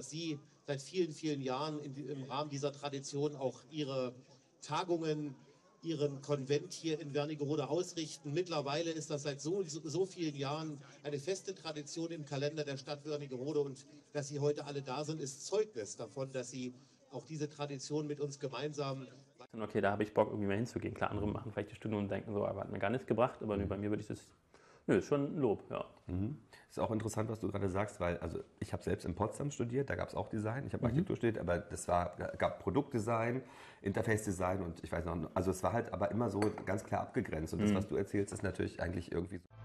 dass Sie seit vielen, vielen Jahren im Rahmen dieser Tradition auch Ihre Tagungen, Ihren Konvent hier in Wernigerode ausrichten. Mittlerweile ist das seit so vielen Jahren eine feste Tradition im Kalender der Stadt Wernigerode, und dass Sie heute alle da sind, ist Zeugnis davon, dass Sie auch diese Tradition mit uns gemeinsam... Okay, da habe ich Bock, irgendwie mal hinzugehen. Klar, andere machen vielleicht die Stunde und denken so, aber hat mir gar nichts gebracht, aber bei mir würde ich das... Nö, ist schon ein Lob, ja. Ist auch interessant, was du gerade sagst, weil also ich habe selbst in Potsdam studiert, da gab es auch Design, ich habe Architektur studiert, aber gab Produktdesign, Interface-Design und ich weiß noch, also es war halt aber immer so ganz klar abgegrenzt und das, was du erzählst, ist natürlich eigentlich irgendwie so.